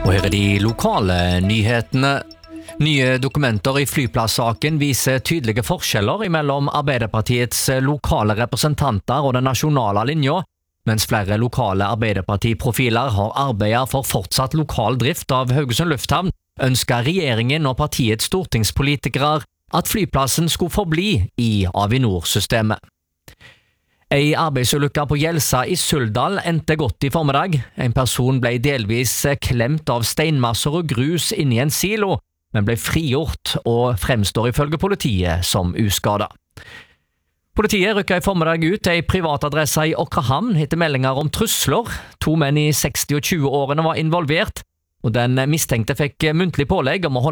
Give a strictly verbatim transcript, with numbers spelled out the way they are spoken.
Og her er de lokale nyhetene. Nye dokumenter i flyplasssaken viser tydelige forskjeller mellom Arbeiderpartiets lokale representanter og den nasjonale linja, mens flere lokale Arbeiderpartiprofiler har arbeidet for fortsatt lokal drift av Haugesund lufthavn, ønsker regjeringen og partiets stortingspolitikere at flyplassen skulle forbli i Avinor-systemet. Ei arbeidsulykke på Gjelsa i Suldal endte godt i formiddag. En person ble delvis klemt av steinmasser og grus inni en silo, men ble frigjort og fremstår ifølge politiet som uskadet. Politiet rykket i formiddag ut ei privatadresse i Åkrehamn etter meldinger om trusler. To menn i seksti- og tjue-årene var involvert, og den mistenkte fikk muntlig pålegg om å holde